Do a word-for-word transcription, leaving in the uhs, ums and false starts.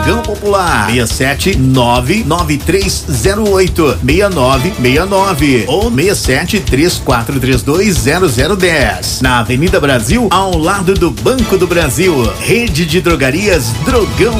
Drogão Popular. seis sete nove nove três zero oito seis nove seis nove ou seis sete três quatro três dois zero zero um zero. Na Avenida Brasil, ao lado do Banco do Brasil. Rede de Drogarias Drogão